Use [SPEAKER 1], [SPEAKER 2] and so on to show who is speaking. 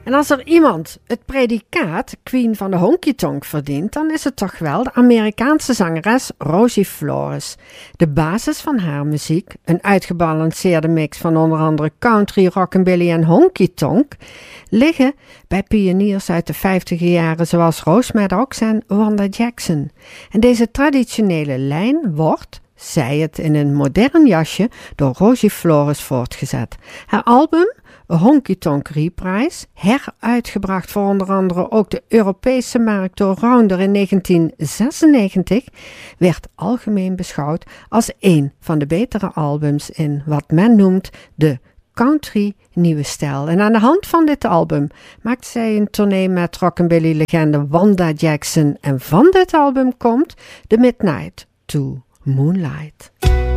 [SPEAKER 1] En als er iemand het predicaat Queen van de Honky Tonk verdient, dan is het toch wel de Amerikaanse zangeres Rosie Flores. De basis van haar muziek, een uitgebalanceerde mix van onder andere country, rockabilly en honky tonk, liggen bij pioniers uit de 50e jaren zoals Rose Maddox en Wanda Jackson. En deze traditionele lijn wordt, zij het in een modern jasje, door Rosie Flores voortgezet. Haar album A Honky Tonk Reprise, heruitgebracht voor onder andere ook de Europese markt door Rounder in 1996, werd algemeen beschouwd als een van de betere albums in wat men noemt de country nieuwe stijl. En aan de hand van dit album maakt zij een tournee met rockabilly-legende Wanda Jackson. En van dit album komt The Midnight to Moonlight.